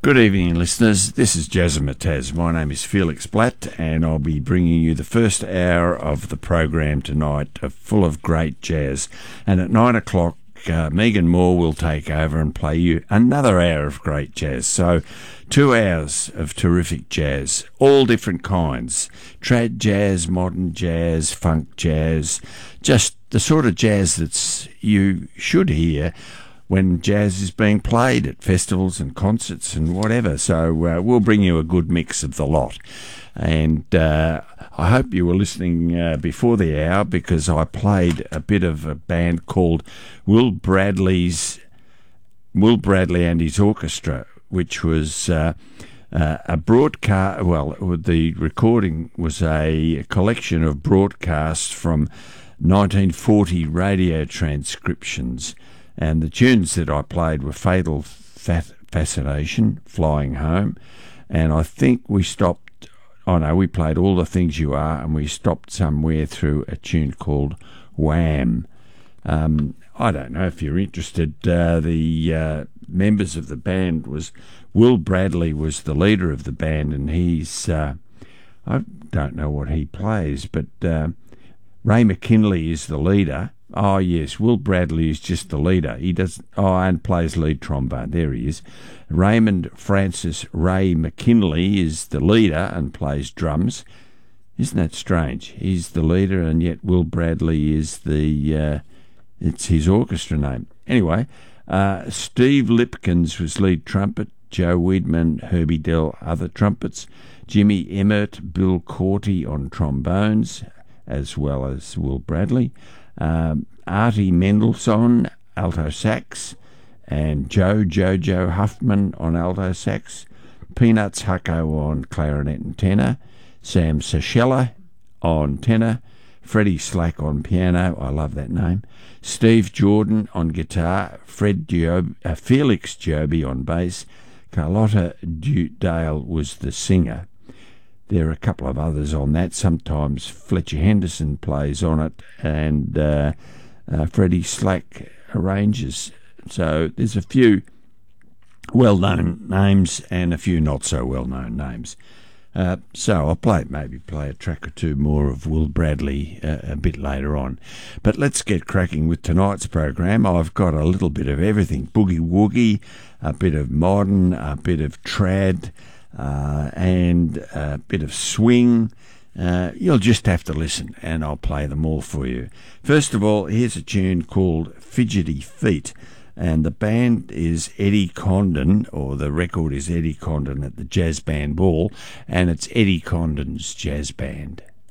Good evening, listeners. This is Jazzmatazz. My name is Felix Blatt, and I'll be bringing you the first hour of the program tonight, full of great jazz. And at 9 o'clock, Megan Moore will take over and play you another hour of great jazz. So 2 hours of terrific jazz, all different kinds. Trad jazz, modern jazz, funk jazz, just the sort of jazz that you should hear when jazz is being played at festivals and concerts and whatever. So we'll bring you a good mix of the lot. And I hope you were listening before the hour, because I played a bit of a band called Will Bradley and his Orchestra, which was a broadcast. Well, the recording was a collection of broadcasts from 1940 radio transcriptions. And the tunes that I played were Fatal Fascination, Flying Home, and I think we stopped, we played All the Things You Are, and we stopped somewhere through a tune called Wham. I don't know if you're interested. The members of the band Will Bradley was the leader of the band, and he's, I don't know what he plays, but Ray McKinley is the leader. Oh, yes, Will Bradley is just the leader. He does, and plays lead trombone. There he is. Raymond Francis Ray McKinley is the leader and plays drums. Isn't that strange? He's the leader, and yet Will Bradley is it's his orchestra name. Anyway, Steve Lipkins was lead trumpet, Joe Weidman, Herbie Dell, other trumpets, Jimmy Emmert, Bill Corty on trombones, as well as Will Bradley. Artie Mendelssohn, alto sax, and Jojo Huffman on alto sax, Peanuts Hucko on clarinet and tenor, Sam Sashella on tenor, Freddie Slack on piano, I love that name, Steve Jordan on guitar, Felix Joby on bass, Carlotta Dale was the singer. There are a couple of others on that. Sometimes Fletcher Henderson plays on it, and Freddie Slack arranges. So there's a few well-known names and a few not-so-well-known names. So I'll maybe play a track or two more of Will Bradley a bit later on. But let's get cracking with tonight's program. I've got a little bit of everything. Boogie-woogie, a bit of modern, a bit of trad, and a bit of swing. You'll just have to listen, and I'll play them all for you. First of all, here's a tune called Fidgety Feet, and the band is Eddie Condon, or the record is Eddie Condon at the Jazz Band Ball, and it's Eddie Condon's jazz band.